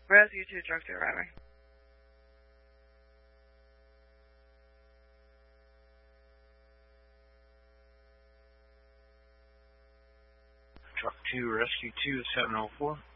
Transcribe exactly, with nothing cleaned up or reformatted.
Rescue two, drug two arriving. Truck two, Rescue two, seven oh four.